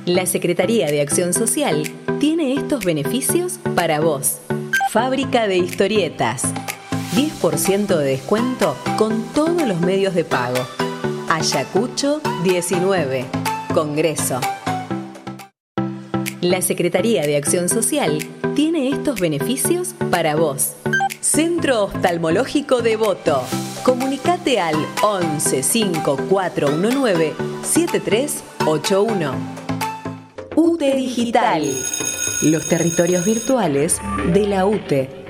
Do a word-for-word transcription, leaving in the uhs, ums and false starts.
La Secretaría de Acción Social tiene estos beneficios para vos. Fábrica de historietas. diez por ciento de descuento con todos los medios de pago. Ayacucho diecinueve. Congreso. La Secretaría de Acción Social tiene estos beneficios para vos. Centro Oftalmológico Devoto. Comunicate al once cinco cuatro uno nueve siete tres ocho uno. U T E Digital. Los territorios virtuales de la U T E.